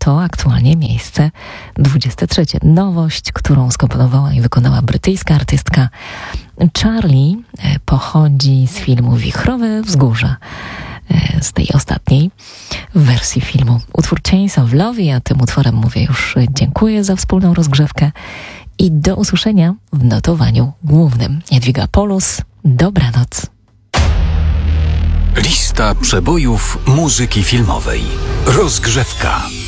to aktualnie miejsce 23. Nowość, którą skomponowała i wykonała brytyjska artystka Charlie, pochodzi z filmu Wichrowe Wzgórza, z tej ostatniej wersji filmu. Utwór Chains of Love, a tym utworem mówię już dziękuję za wspólną rozgrzewkę i do usłyszenia w notowaniu głównym. Jadwiga Polus, dobranoc. Lista przebojów muzyki filmowej. Rozgrzewka.